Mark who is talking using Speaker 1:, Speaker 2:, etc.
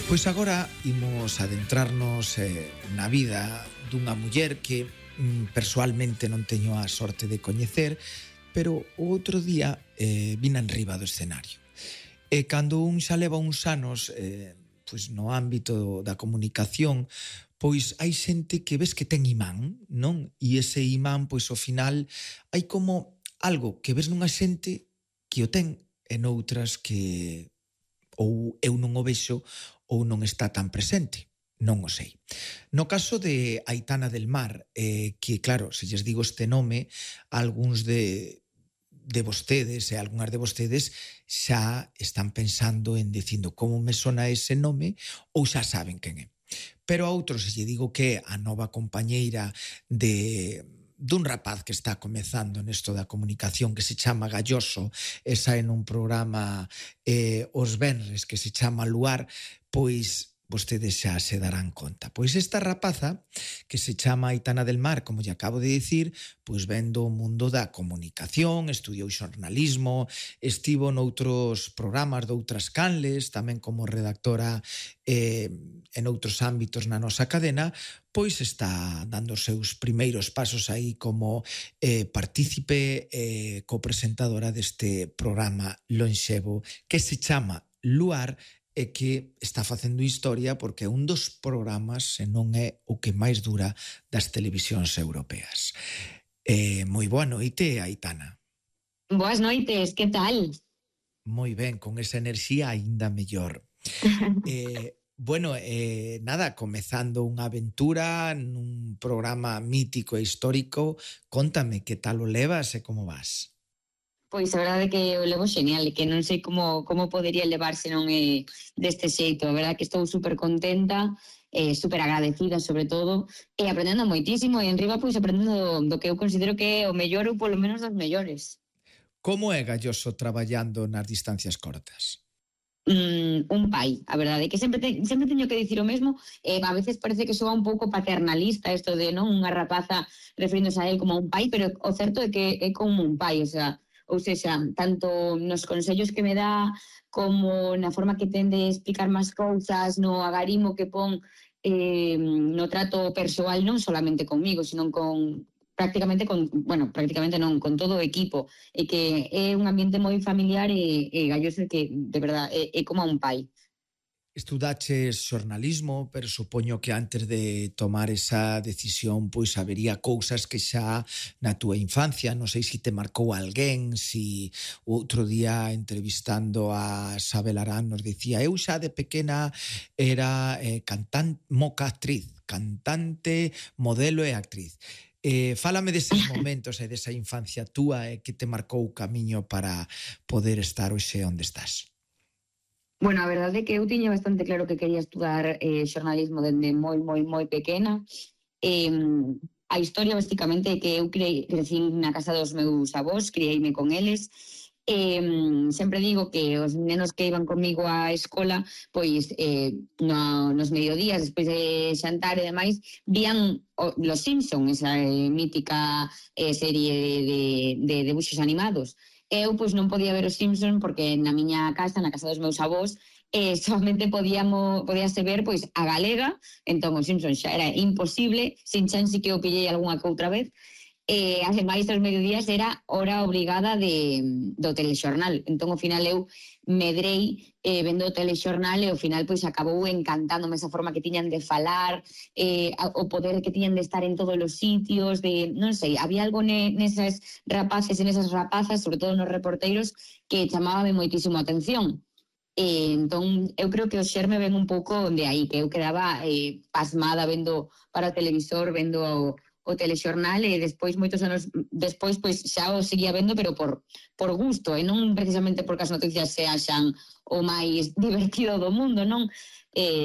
Speaker 1: Pois agora imos adentrarnos na vida dunha muller que persoalmente non teño a sorte de coñecer, pero o outro día vina en riba do escenario. E cando un xa leva uns anos pois no ámbito da comunicación, pois hai xente que ves que ten imán, non? E ese imán, pois ao final, hai como algo que ves nunha xente que o ten e noutras que ou eu non o vexo ou non está tan presente. Non o sei. No caso de Aitana del Mar, que claro, se lles digo este nome, algúns de vostedes e algunhas de vostedes xa están pensando en dicindo como me sona ese nome ou xa saben quen é. Pero a outros, se lle digo que é a nova compañeira dun rapaz que está comezando nesto da comunicación que se chama Galloso e sae nun programa os venres que se chama Luar, pois vostedes xa se darán conta. Pois esta rapaza, que se chama Aitana del Mar, como lle acabo de dicir, pois ven do mundo da comunicación, estudiou xornalismo, estivo noutros programas de outras canles, tamén como redactora en outros ámbitos na nosa cadena, pois está dando os seus primeiros pasos aí como partícipe copresentadora deste programa lonxevo que se chama Luar e que está facendo historia porque é un dos programas, se non é o que máis dura das televisións europeas. Moi boa noite, Aitana.
Speaker 2: Boas noites, que tal?
Speaker 1: Moi ben, con esa enerxía aínda mellor. Bueno, nada, comezando unha aventura nun programa mítico e histórico, contame que tal o levas e como vas?
Speaker 2: Pois a verdade é que o levo genial e que non sei como podería levarse non deste xeito. A verdade é que estou super contenta, super agradecida sobre todo, e aprendendo moitísimo e en riba pois aprendendo do que eu considero que é o mellor ou polo menos dos mellores.
Speaker 1: Como é Galloso traballando nas distancias cortas?
Speaker 2: Un pai, a verdade é que sempre teño que dicir o mesmo, a veces parece que soa un pouco paternalista isto de non unha rapaza referindo-se a él como un pai, pero o certo é que é como un pai, ou seja, tanto nos consellos que me dá como na forma que ten de explicar máis cousas, no agarimo que pon no trato persoal non solamente conmigo, sino prácticamente non, con todo o equipo, e que é un ambiente moi familiar e Galloso que, de verdad, é como un pai.
Speaker 1: Estudaches xornalismo, pero supoño que antes de tomar esa decisión pois habería cousas que xa na túa infancia, non sei se te marcou alguén, si outro día entrevistando a Sabel Arán nos dicía eu xa de pequena era cantante, modelo e actriz. Fálame deses momentos e desa infancia túa que te marcou o camiño para poder estar hoxe onde estás.
Speaker 2: Bueno, a verdade é que eu tiña bastante claro que quería estudar xornalismo dende moi pequena. A historia, basicamente, é que eu crecín na casa dos meus avós, crieime con eles. Sempre digo que os nenos que iban comigo á escola, pois nos mediodías, despois de xantar e demais, vían Los Simpson, esa mítica serie de debuxos animados. Eu pois non podía ver os Simpson porque na miña casa, na casa dos meus avós, solamente podíase ver pois a galega, entón os Simpson xa era imposible, sin chance que eu pillei algunha que outra vez. Ademais, os mediodías era hora obrigada do telexornal. Entón, ao final, eu medrei vendo o telexornal e ao final pois acabou encantándome esa forma que tiñan de falar, o poder que tiñan de estar en todos os sitios, non sei, había algo nesas rapaces e nesas rapazas, sobre todo nos reporteiros, que chamábame moitísimo a atención. Entón, eu creo que o xerme ven un pouco de aí, que eu quedaba pasmada vendo para o televisor, vendo o telexornal e despois, moitos anos despois, pois xa o seguía vendo, pero por gusto, e non precisamente porque as noticias sean o máis divertido do mundo, non?